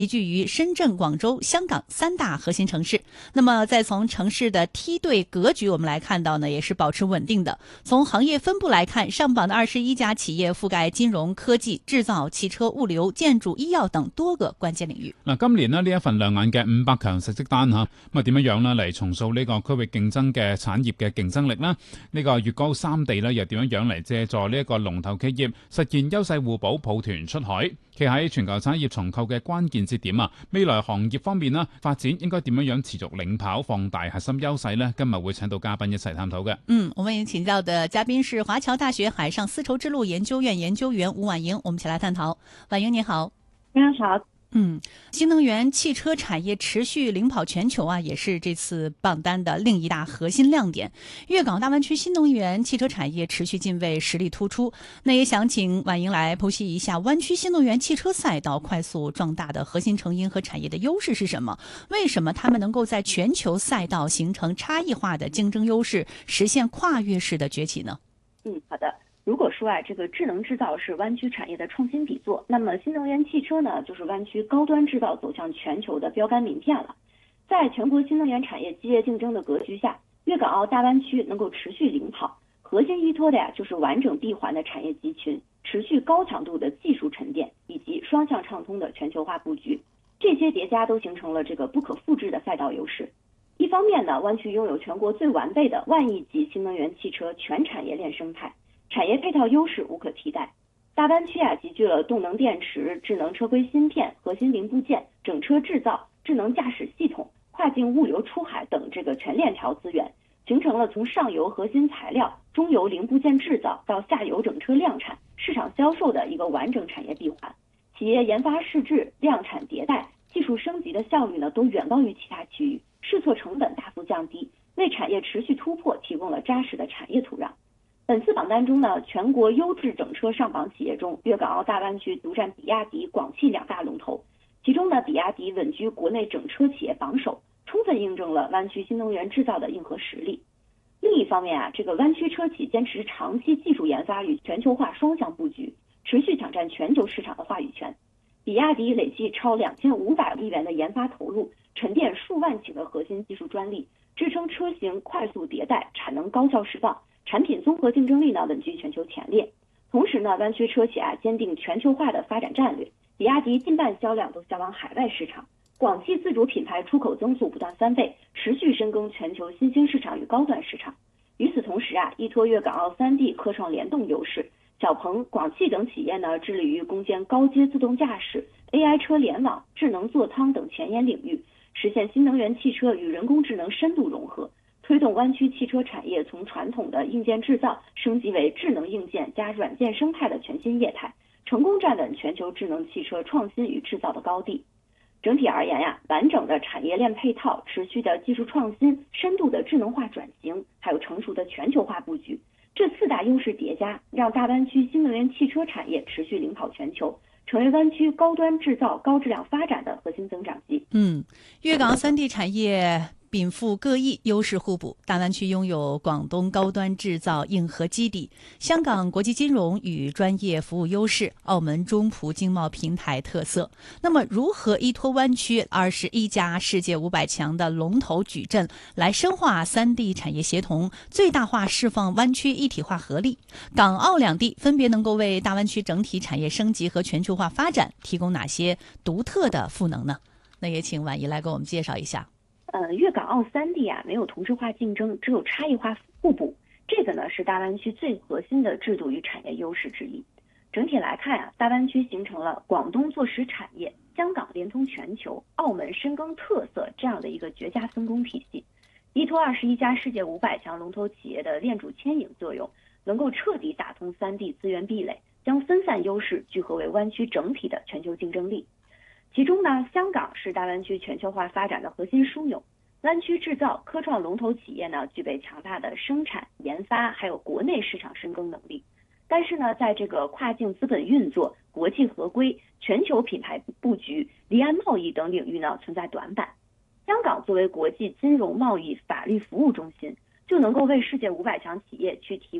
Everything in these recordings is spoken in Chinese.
集聚于深圳、广州、香港3大核心城市。那么再从城市的梯队格局我们来看到呢，也是保持稳定的。从行业分布来看，上榜的21家企業覆蓋金融、科技、製造、汽車、物流、建築、醫藥等多個關鍵領域。 今年呢一份亮眼嘅500強實績單嚇，咁啊點樣呢嚟重塑呢個區域競爭嘅產業嘅競爭力呢？呢個粵港澳3地呢又點樣嚟借助呢一個龍頭企業實現優勢互補，抱團出海？企喺全球產業重構嘅關鍵節點啊，未來行業方面呢發展應該點樣持續領跑，放大核心優勢呢？今日會請到嘉賓一齊探討嘅。 我們請到的嘉賓是華僑大學海上絲綢之路研究院研究員吳婉瑩，我們一起來探討。婉瑩你好。 非常好。 新能源汽車產業持續領跑全球啊，也是這次榜單的另一大核心亮點。粵港大灣區新能源汽車產業持續進位，實力突出。那也想請婉瑩來剖析一下灣區新能源汽車賽道快速壯大的核心成因和產業的優勢是什麼？為什麼他們能夠在全球賽道形成差異化的競爭優勢，實現跨越式的崛起呢？ 好的。如果說這個智能製造是灣區產業的創新底座，那麼新能源汽車呢，就是灣區高端製造走向全球的標杆名片了。在全國新能源產業激烈競爭的格局下，粵港澳大灣區能夠持續領跑，核心依託的就是完整閉環的產業集群，持續高強度的技術沉澱以及雙向暢通的全球化布局，這些疊加都形成了這個不可複製的賽道優勢。一方面呢，灣區擁有全國最完備的萬億級新能源汽車全產業鏈生態，產業配套優勢無可替代。大灣區集聚了動能電池、智能車規芯片、核心零部件、整車製造、智能駕駛系統、跨境物流出海等這個全鏈條資源，形成了從上游核心材料、中游零部件製造到下游整車量產、市場銷售的一個完整產業閉環。企業研發試製、量產迭代、技術升級的效率呢，都遠高於其他區域，試錯成本大幅降低，為產業持續突破提供了紮實的產業土壤。本次榜單中呢，全國優質整車上榜企業中，粵港澳大灣區獨佔比亞迪、廣汽2大龍頭。其中呢，比亞迪穩居國內整車企業榜首，充分印證了灣區新能源製造的硬核實力。另一方面這個灣區車企堅持長期技術研發與全球化雙向布局，持續搶佔全球市場的話語權。比亞迪累計超2500億元的研發投入，沉澱數萬起的核心技術專利，支撐車型快速迭代，產能高效釋放。產品綜合競爭力呢穩居全球前列。同時呢，灣區車企堅定全球化的發展戰略，比亞迪近半銷量都銷往海外市場，廣汽自主品牌出口增速不斷3倍，持續深耕全球新興市場與高端市場。與此同時依託粵港澳3地科創聯動優勢，小鵬、廣汽等企業呢致力於攻堅高階自動駕駛、AI 車聯網、智能座艙等前沿領域，實現新能源汽車與人工智能深度融合，推動灣區汽車產業從傳統的硬件製造升級為智能硬件加軟件生態的全新業態，成功站穩全球智能汽車創新與製造的高地。整體而言完整的產業鏈配套、持續的技術創新、深度的智能化轉型，還有成熟的全球化布局，這4大優勢疊加，讓大灣區新能源汽車產業持續領跑全球，成為灣區高端製造、高質量發展的核心增長極。 粵港3地產業稟賦各異，優勢互補。大灣區擁有廣東高端製造硬核基底，香港國際金融與專業服務優勢，澳門中葡經貿平台特色。那麼，如何依託灣區21家世界500強的龍頭矩陣，來深化3地產業協同，最大化釋放灣區一體化合力？港澳2地分別能夠為大灣區整體產業升級和全球化發展提供哪些獨特的賦能呢？那也請婉儀來給我們介紹一下。 粵港澳3地沒有同質化競爭，只有差異化互補。這個呢是大灣區最核心的制度與產業優勢之一。整體來看大灣區形成了廣東做實產業、香港連通全球、澳門深耕特色這樣的一個絕佳分工體系。依託21家世界500強龍頭企業的鏈主牽引作用，能夠徹底打通3地資源壁壘，將分散優勢聚合為灣區整體的全球競爭力。其中呢，香港是大灣區全球化發展的核心樞紐，灣區製造、科創龍頭企業呢具備強大的生產、研發，還有國內市場深耕能力。但是呢，在這個跨境資本運作、國際合規、全球品牌布局、離岸貿易等領域呢存在短板。香港作為國際金融貿易法律服務中心，就能夠為世界500強企業去提供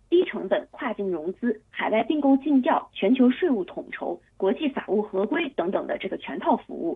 低成本跨境融资、海外并购尽调、全球税务统筹、国际法务合规等等的这个全套服务。